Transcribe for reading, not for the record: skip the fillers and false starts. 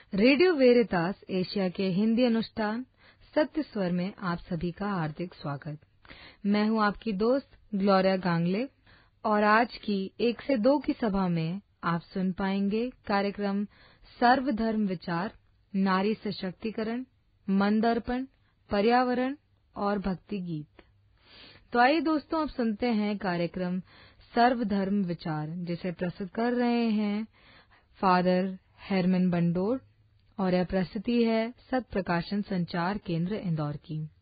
Radio वेरितास Asia के हिंदी अनुष्ठान सत्य स्वर में आप सभी का हार्दिक स्वागत। मैं हूं आपकी दोस्त ग्लोरिया गांगले और आज की 1 से 2 की सभा में आप सुन पाएंगे कार्यक्रम सर्वधर्म विचार, नारी सशक्तिकरण, मंदर्पण, पर्यावरण और भक्ति गीत। तो आइए दोस्तों, अब सुनते हैं कार्यक्रम सर्वधर्म विचार, जिसे प्रस्तुत कर रहे हैं फादर हेरमन बंडोर और यह प्रस्तुति है सत प्रकाशन संचार केंद्र इंदौर की।